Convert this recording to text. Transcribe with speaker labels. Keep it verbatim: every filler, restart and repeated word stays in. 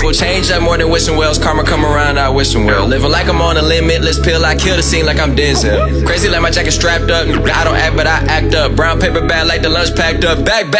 Speaker 1: will change up more than wishing wells. Karma come around, I wish them well. Living like I'm on a limitless pill, I kill the scene like I'm Denzel. Crazy like my jacket strapped up. I don't act, but I act up. Brown paper bag like the lunch packed up. Back, back.